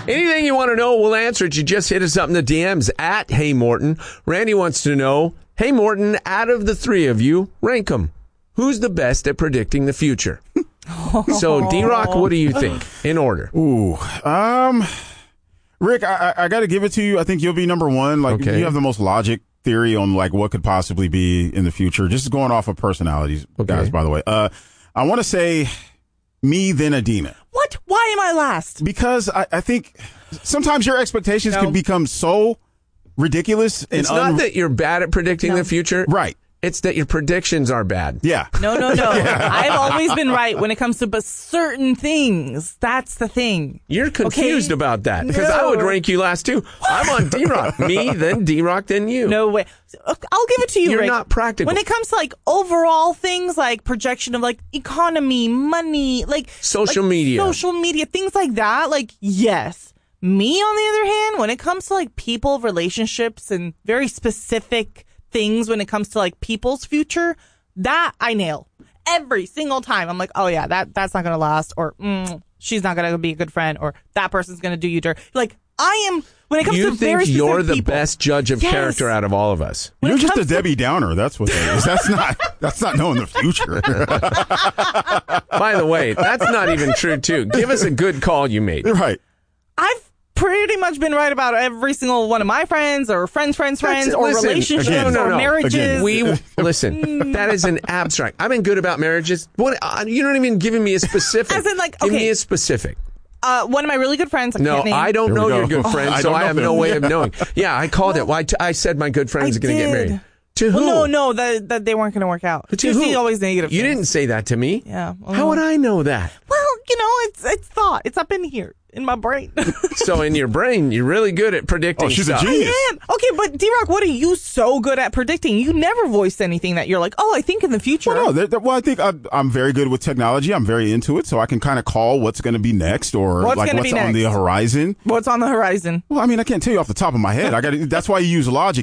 Anything you want to know, we'll answer it. You just hit us up in the DMs at Hey Morton. Randy wants to know, Hey Morton, out of the three of you, rank them. Who's the best at predicting the future? So, D-Rock, what do you think in order? Ooh, Rick, I got to give it to you. I think you'll be number one. Like, Okay. You have the most logic theory on like what could possibly be in the future. Just going off of personalities, guys. By the way, I want to say me, then Adina. What? Why am I last? Because I think sometimes your expectations can become so ridiculous. It's not that you're bad at predicting the future. Right. It's that your predictions are bad. Yeah. No. I've always been right when it comes to certain things. That's the thing. You're confused about that because I would rank you last too. I'm on D-Rock. Me, then D-Rock, then you. No way. I'll give it to you, You're Rick. not practical. When it comes to like overall things like projection of like economy, money, like social media, things like that, like yes. Me, on the other hand, when it comes to like people, relationships, and very specific things when it comes to like people's future, that I nail every single time. I'm like, oh yeah, that's not gonna last, or she's not gonna be a good friend, or that person's gonna do you dirt. Like I am when it comes to very specific you're the people, best judge of character out of all of us. You're just a Debbie Downer. That's what that is. That's not knowing the future. By the way, that's not even true too. Give us a good call you made. Right. I've pretty much been right about every single one of my friends or friends, or relationships or marriages. Listen, that is an abstract. I've been good about marriages. What? You're not even giving me a specific. As in, like, give okay. me a specific. One of my really good friends. I don't know your good friend, so I have no way of knowing. Yeah, I called it. Why? I said my good friend is going to get married. To who? Well, no, that they weren't going to work out. To who? Always negative. You didn't say that to me. Yeah. Well, how would I know that? Well, it's thought. It's up in here. In my brain. So in your brain, you're really good at predicting she's stuff. a genius. I am. Okay, but D-Rock, what are you so good at predicting? You never voiced anything that you're like, I think in the future. Well, no, I think I'm very good with technology. I'm very into it, so I can kind of call what's going to be next or what's on the horizon. What's on the horizon? Well, I mean, I can't tell you off the top of my head. That's why you use logic.